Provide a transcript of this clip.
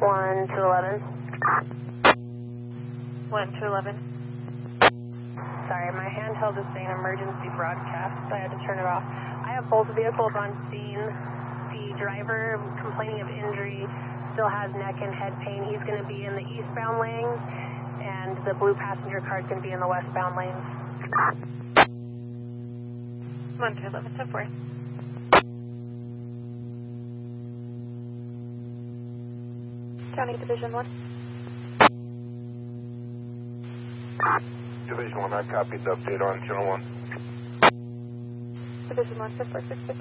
1 to 11. 1 to 11. Sorry, my handheld is saying emergency broadcast, so I had to turn it off. I have both vehicles on scene. The driver complaining of injury still has neck and head pain. He's going to be in the eastbound lanes, and the blue passenger car is going to be in the westbound lanes. 1 to 11, 10-4. County Division 1. Division 1, I copied the update on Channel 1. Division 1, 10-4, 6-6.